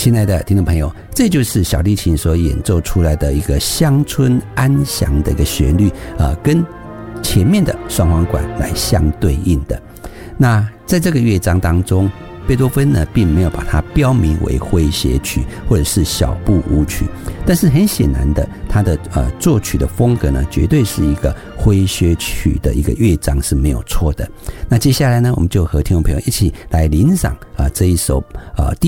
亲爱的听众朋友，这就是小提琴所演奏出来的一个乡村安详的一个旋律，跟前面的双簧管来相对应的。那在这个乐章当中，贝多芬呢并没有把它标明为诙谐曲或者是小步舞曲，但是很显然的，他的作曲的风格呢，绝对是一个诙谐曲的一个乐章是没有错的。那接下来呢，我们就和听众朋友一起来欣赏这一首